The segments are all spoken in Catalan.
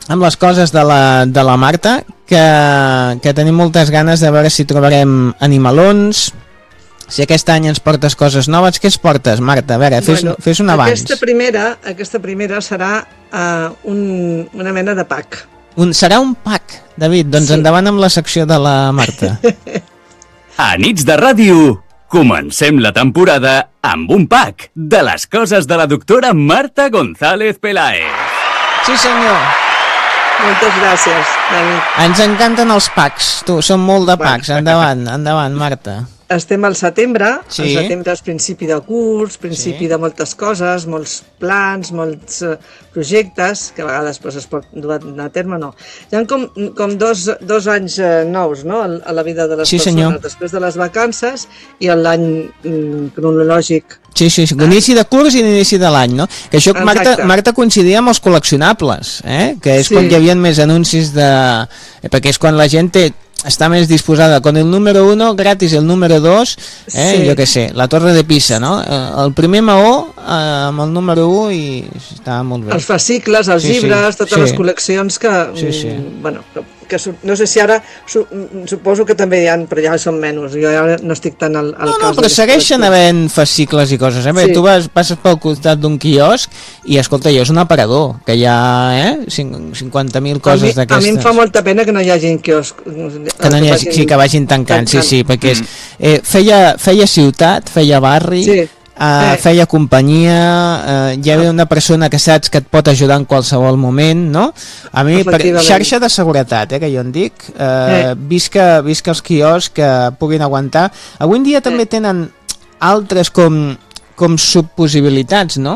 amb les coses de la Marta, que tenim moltes ganes de veure si trobarem animalons, si aquest any ens portes coses noves. Què es portes, Marta? A veure, fes un abans. Aquesta primera serà una mena de pack. Serà un pack, David, doncs sí. Endavant amb la secció de la Marta. A Nits de Ràdio, comencem la temporada amb un pack de les coses de la doctora Marta González Peláez. Sí, senyor. Moltes gràcies, David. Ens encanten els packs, són molt de packs. Endavant, Marta. Estem al setembre, sí. El setembre és principi de curs, principi de moltes coses, molts plans, molts projectes, que a vegades es pot dur a terme, no. Hi ha com dos anys nous, no?, a la vida de les persones, senyor. Després de les vacances i l'any cronològic. Sí, l'inici de curs i l'inici de l'any, no? Que això, Marta, coincidia amb els col·leccionables, que és quan hi havia més anuncis perquè és quan la gent està més disposada, con el número 1 gratis el número 2, jo què sé, la Torre de Pisa, no? El primer maó amb el número 1 i està molt bé. Els fascicles, els llibres, totes les col·leccions que, bueno, que no sé si ara, suposo que també hi ha, però ja són menys, jo ja no estic tan al cas. No, però segueixen havent fascicles i coses, Tu passes pel costat d'un quiosc i, escolta, és un aparador, que hi ha 50.000 coses d'aquestes. A mi em fa molta pena que no hi hagi quiosc. Que vagin tancant, sí, perquè feia ciutat, feia barri, feia companyia, hi havia una persona que saps que et pot ajudar en qualsevol moment, no? A mi, xarxa de seguretat, que jo en dic, visca els quioscs que puguin aguantar. Avui en dia també tenen altres com subpossibilitats, no?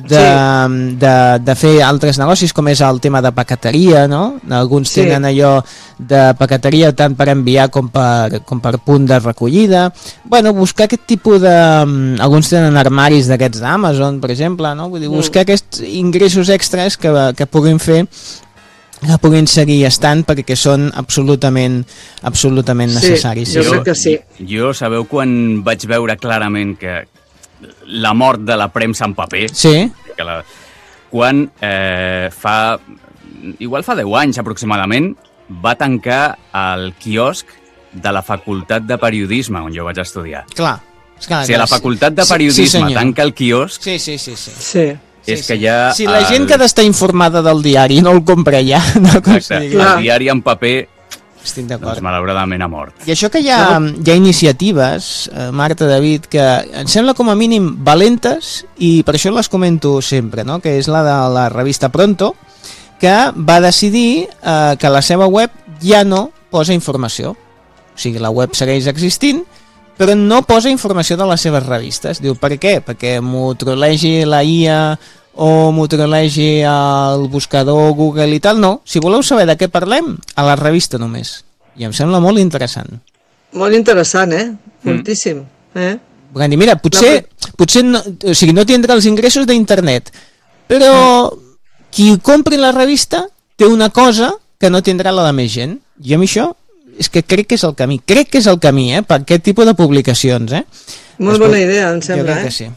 De fer altres negocis, com és el tema de paqueteria, no? Alguns tenen allò de paqueteria tant per enviar com per punt de recollida. Bueno, buscar aquest tipus de... Alguns tenen armaris d'aquests d'Amazon, per exemple, no? Vull dir, buscar aquests ingressos extras que puguin fer, que puguin seguir estant, perquè són absolutament necessaris. Jo crec que sí. Jo sabeu quan vaig veure clarament que la mort de la premsa en paper, quan igual fa 10 anys aproximadament, va tancar el quiosc de la Facultat de Periodisme on jo vaig estudiar. Clar. O sigui, a la Facultat de Periodisme tanca el quiosc. Sí. És que ja... Si la gent que ha d'estar informada del diari no el compra ja, el diari en paper, estic d'acord. Doncs malauradament ha mort. I això que hi ha iniciatives, Marta, David, que em sembla com a mínim valentes, i per això les comento sempre, no? Que és la de la revista Pronto, que va decidir que la seva web ja no posa informació. O sigui, la web segueix existint, però no posa informació de les seves revistes. Diu, per què? Perquè m'ho trolegi la IA o m'ho trolegi el buscador Google i tal. No, si voleu saber de què parlem, a la revista només. I em sembla molt interessant. Molt interessant, Moltíssim. Perquè, mira, potser no, o sigui, no tindrà els ingressos d'internet, però qui compri la revista té una cosa que no tindrà la de més gent. I amb això és que crec que és el camí. Crec que és el camí, per aquest tipus de publicacions, Molt bona idea, em sembla, Jo crec que sí.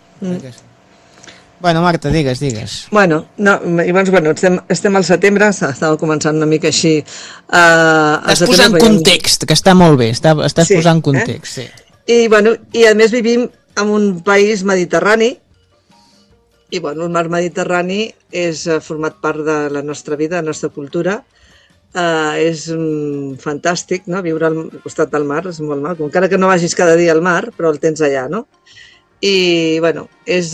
Bueno, Marta, digues. Bueno, estem al setembre, estava començant una mica així. Estàs posant context, que està molt bé, estàs posant context, sí. I a més vivim en un país mediterrani, i el mar Mediterrani és format part de la nostra vida, de la nostra cultura. És fantàstic, no? Viure al costat del mar és molt maco, encara que no vagis cada dia al mar, però el tens allà, no? I, és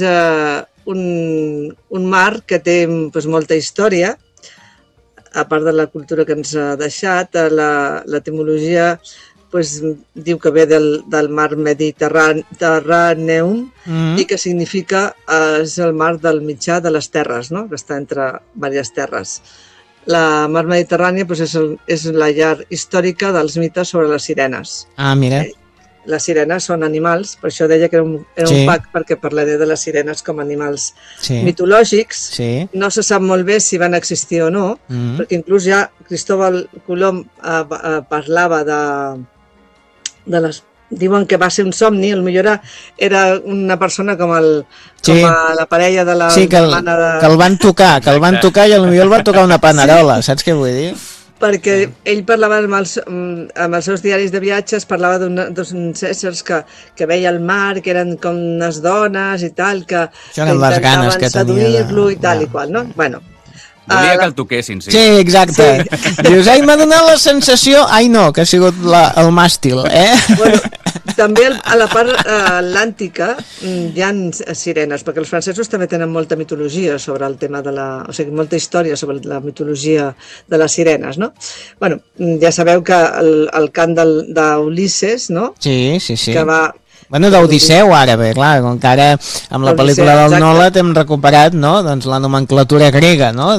un mar que té molta història, a part de la cultura que ens ha deixat. L'etimologia diu que ve del mar Mediterraneum i que significa és el mar del mitjà de les terres, no? Que està entre diverses terres. La mar Mediterrània és la llar històrica dels mites sobre les sirenes. Ah, mira. Les sirenes són animals, per això deia que era un pack, perquè parlaré de les sirenes com a animals mitològics. No se sap molt bé si van existir o no, perquè inclús ja Cristóbal Colom parlava de les diuen que va ser un somni, potser era una persona com la parella de la germana de... que el van tocar, i potser el van tocar una panerola, saps què vull dir? Perquè ell parlava amb els seus diaris de viatges, parlava d'uns éssers que veia el mar, que eren com unes dones i tal, que intentaven seduir-lo i tal i qual, no? Bueno, volia que el toquessin, sí. Sí, exacte. Sí. Dius, m'ha donat la sensació... Ai, no, que ha sigut el màstil, Bueno, també a la part atlàntica hi ha sirenes, perquè els francesos també tenen molta mitologia sobre el tema de o sigui, molta història sobre la mitologia de les sirenes, no? Bueno, ja sabeu que el cant d'Ulisses, no? Sí. Que va... Bueno, d'Odisseu ara bé, clar, com que ara amb la pel·lícula del Nolan hem recuperat, no?, doncs la nomenclatura grega, no?,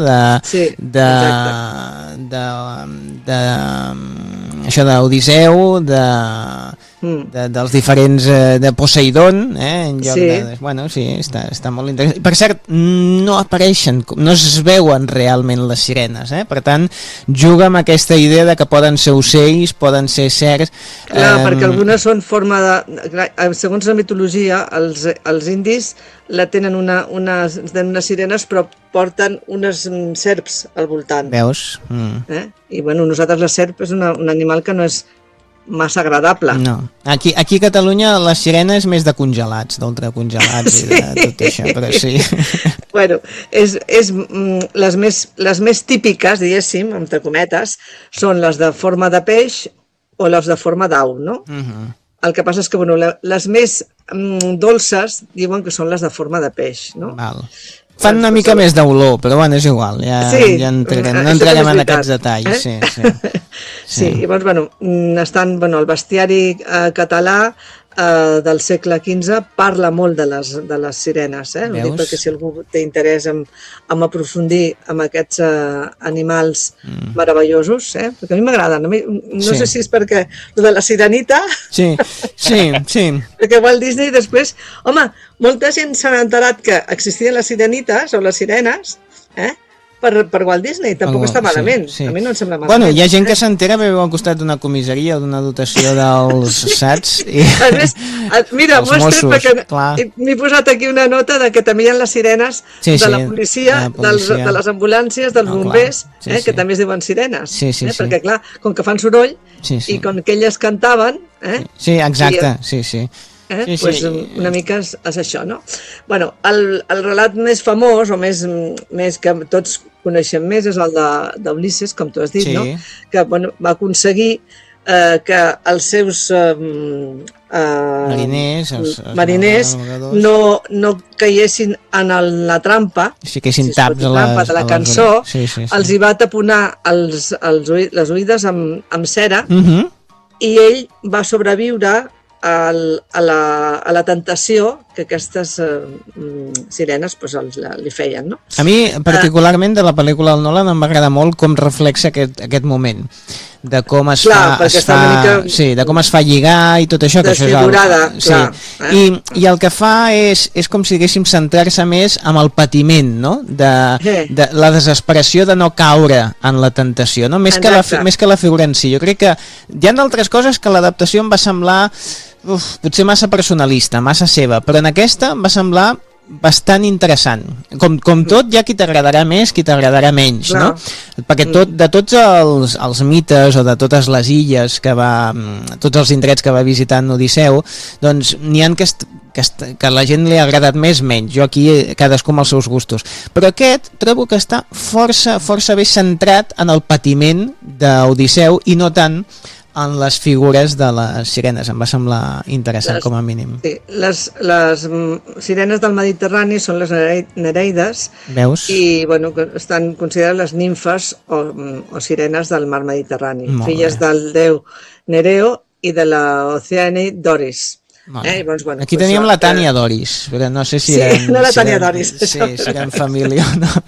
això d'Odisseu, dels diferents de Poseidon, en lloc de... Bueno, sí, està molt interessant. Per cert, no apareixen, no es veuen realment les sirenes, per tant, juga amb aquesta idea de que poden ser ocells, poden ser cercs... Clar, perquè algunes són forma de... Segons la mitologia, els indis tenen unes sirenes, però porten unes serps al voltant. Veus? I bueno, nosaltres la serp és un animal que no és massa agradable. No. Aquí a Catalunya la sirena és més de congelats, d'ultracongelats i de tot això, però sí. Bueno, les més típiques, diguéssim, entre cometes, són les de forma de peix o les de forma d'au, no? El que passa és que, bueno, les més dolces diuen que són les de forma de peix, no? Val. Fan una mica més d'olor, però bueno, és igual, ja no entrarem en aquests detalls. Sí, llavors, bueno, el bestiari català del segle XV parla molt de les sirenes, ho dic perquè si algú té interès en aprofundir en aquests animals meravellosos, perquè a mi m'agraden, no sé si és perquè de la sirenita, perquè Walt Disney després, home, molta gent s'ha enterat que existien les sirenites o les sirenes, per Walt Disney, tampoc està malament. A mi no em sembla malament. Bueno, hi ha gent que s'entera que viu al costat d'una comissaria o d'una dotació dels SATs. A més, mira, mostra perquè m'he posat aquí una nota de que també hi ha les sirenes de la policia, de les ambulàncies, dels bombers, que també es diuen sirenes. Perquè, clar, com que fan soroll i com que elles cantaven... Sí, exacte, sí. Pues una mica és això, no? Bueno, el relat més famós, o més que tots coneixem més, és el d'Ulisses, com tu has dit, no? Que va aconseguir que els seus mariners no caiguessin en la trampa, de la cançó, els hi va taponar les oïdes amb cera i ell va sobreviure a la tentació que aquestes sirenes li feien, no? A mi, particularment, de la pel·lícula del Nolan em va agradar molt com reflexa aquest moment, de com es fa lligar i tot això, que això és i el que fa és com si diguéssim centrar-se més en el patiment, no? De la desesperació de no caure en la tentació, no? Més que la figura en si. Jo crec que hi ha d'altres coses que l'adaptació em va semblar potser massa personalista, massa seva, però en aquesta em va semblar bastant interessant. Com tot, hi ha qui t'agradarà més, qui t'agradarà menys, no? Perquè de tots els mites o de totes les illes tots els indrets que va visitar en Odisseu, doncs n'hi ha que a la gent li ha agradat més, menys. Jo aquí, cadascú amb els seus gustos. Però aquest trobo que està força bé centrat en el patiment d'Odisseu i no tant en les figures de les sirenes. Em va semblar interessant, com a mínim. Sí, les sirenes del Mediterrani són les nereides. Veus? I, bueno, estan considerades les nimfes o sirenes del mar Mediterrani, filles del déu Nereo i de l'Oceane Doris. Aquí teníem la Tània Doris, però no sé si eren... Sí, no la Tània Doris. Si eren família o no.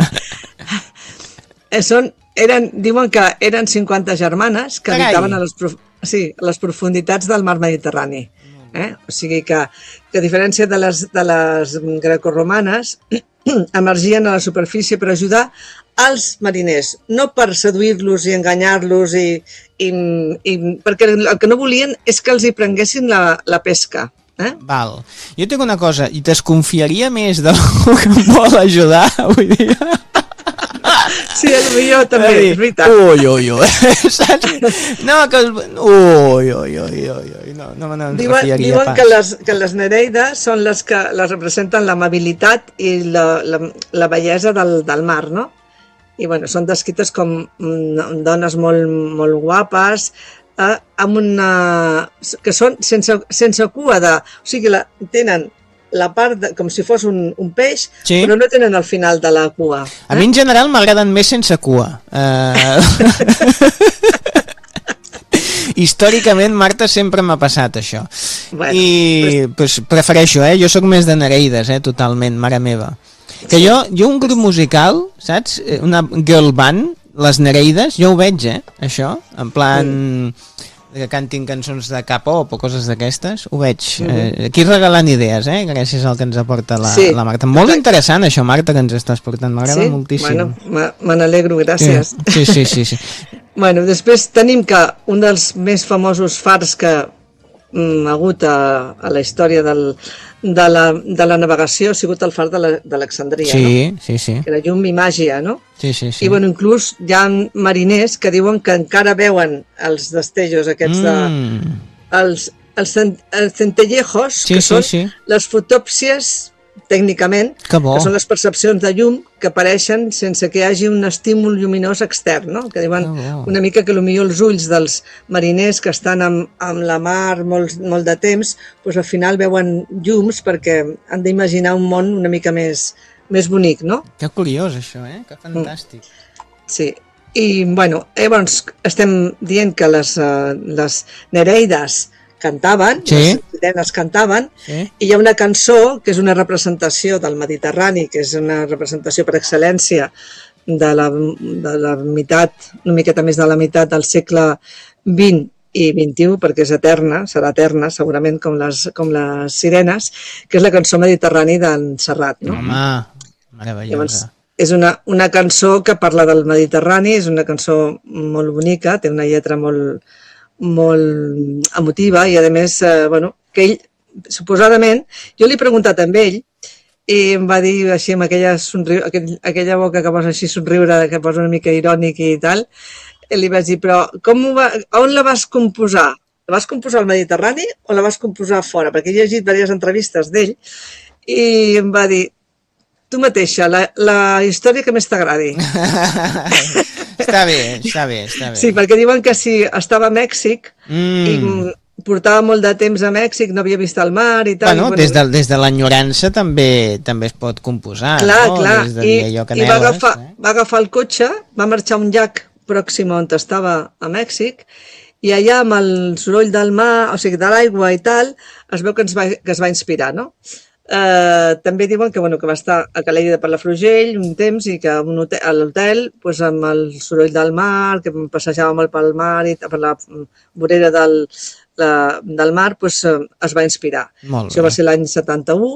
Diuen que eren 50 germanes que habitaven a les profunditats del mar Mediterrani. O sigui que a diferència de les grecorromanes, emergien a la superfície per ajudar als mariners, no per seduir-los i enganyar-los, perquè el que no volien és que els hi prenguessin la pesca. Val. Jo tinc una cosa, i desconfiaria més d'algú que em vol ajudar avui dia? Sí, potser també, és veritat. Ui. No, que... Ui. No me n'enfiaria pas. Diuen que les nereides són les que les representen l'amabilitat i la bellesa del mar, no? I bueno, són descrites com dones molt, molt guapes, amb que són sense cua o sigui, tenen la part com si fos un peix, sí, però no tenen el final de la cua. A mi en general m'agraden més sense cua. Històricament, Marta, sempre m'ha passat això. Bueno, i pues, prefereixo, jo sóc més de nereides, totalment, mare meva. Que jo un grup musical, saps? Una girl band, les nereides, jo ho veig, això, en plan que cantin cançons de K-pop o coses d'aquestes, ho veig. Aquí regalant idees, gràcies al que ens aporta la Marta. Molt interessant això, Marta, que ens estàs portant, m'agrada moltíssim. Bueno, me n'alegro, gràcies. Sí. Bueno, després tenim que un dels més famosos fars que ha hagut a la història de la navegació ha sigut el far d'Alexandria, no? Sí. Que era llum i màgia, no? Sí. I bueno, inclús hi ha mariners que diuen que encara veuen els destellos aquests els centellejos, que són les fotòpsies, tècnicament, que són les percepcions de llum que apareixen sense que hi hagi un estímul lluminós extern, no? Que diuen una mica que potser els ulls dels mariners que estan amb la mar molt de temps, doncs al final veuen llums perquè han d'imaginar un món una mica més bonic, no? Que curiós això, que fantàstic. Sí, i bueno, llavors estem dient que les nereides cantaven, les sirenes cantaven, i hi ha una cançó que és una representació del Mediterrani, que és una representació per excel·lència de la meitat, una miqueta més de la meitat del segle XX i XXI, perquè és eterna, serà eterna, segurament com les sirenes, que és la cançó Mediterrani d'en Serrat. Home, meravellosa. És una cançó que parla del Mediterrani, és una cançó molt bonica, té una lletra molt emotiva i a més, que ell, suposadament, jo li he preguntat amb ell i em va dir així amb aquella boca que posa així somriure, que posa una mica irònic i tal, i li vaig dir, però on la vas composar? La vas composar al Mediterrani o la vas composar fora? Perquè he llegit diverses entrevistes d'ell i em va dir, tu mateixa, la història que més t'agradi. Està bé. Sí, perquè diuen que si estava a Mèxic i portava molt de temps a Mèxic, no havia vist el mar i tal. Bueno, des de l'enyorança també es pot composar, no? Clar, i va agafar el cotxe, va marxar a un llac pròxim on estava a Mèxic i allà amb el soroll del mar, o sigui, de l'aigua i tal, es veu que es va inspirar, no? També diuen que va estar a Calella de Palafrugell un temps i que a l'hotel, amb el soroll del mar, que passejava molt pel mar i per la vorera del mar, es va inspirar. Això va ser l'any 71.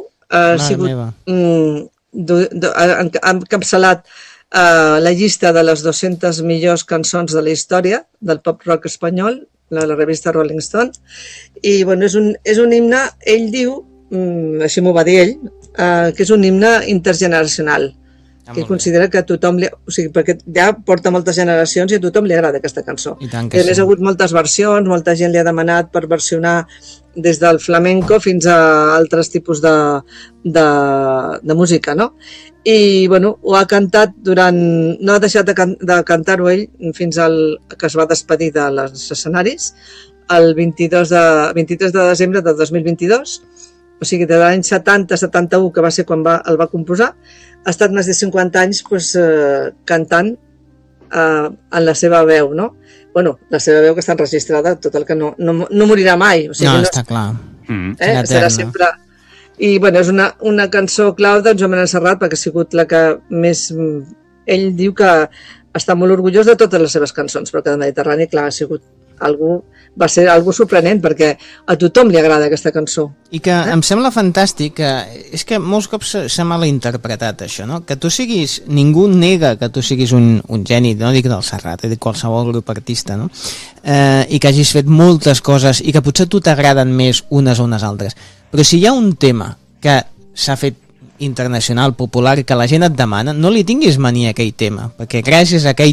Ha encapçalat la llista de les 200 millors cançons de la història del pop rock espanyol, la revista Rolling Stone, i és un himne, ell diu, així m'ho va dir ell, que és un himne intergeneracional, que considera que a tothom, perquè ja porta moltes generacions i a tothom li agrada aquesta cançó. I a més ha hagut moltes versions, molta gent li ha demanat per versionar des del flamenco fins a altres tipus de música, no? I, ho ha cantat no ha deixat de cantar-ho ell fins que es va despedir dels escenaris, el 23 de desembre de 2022, o sigui, de l'any 70-71, que va ser quan el va composar, ha estat més de 50 anys cantant en la seva veu, no? La seva veu que està enregistrada, tot el que no morirà mai. No, està clar. Serà sempre... I, és una cançó clau d'en Joan Manuel Serrat, perquè ha sigut la que més... Ell diu que està molt orgullós de totes les seves cançons, però que de Mediterrani, clar, ha sigut va ser algo sorprenent, perquè a tothom li agrada aquesta cançó. I que em sembla fantàstic, és que molts cops s'ha malinterpretat això, no? Que tu siguis, ningú nega que tu siguis un geni, no dic del Serrat, dic qualsevol grup artista, no? I que hagis fet moltes coses i que potser a tu t'agraden més unes o unes altres. Però si hi ha un tema que s'ha fet internacional, popular, que la gent et demana, no li tinguis mania a aquell tema, perquè gràcies a aquell